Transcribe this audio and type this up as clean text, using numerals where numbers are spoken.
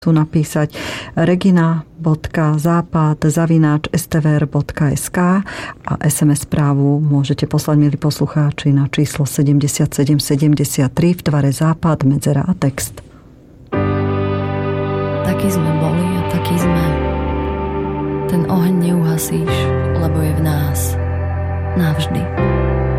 tu napísať regina.západ@stvr.sk a SMS správu môžete poslať, milí poslucháči, na číslo 7773 v tvare západ, medzera a text. Taký sme boli a taký sme. Ten oheň neuhasíš, lebo je v nás. Navždy.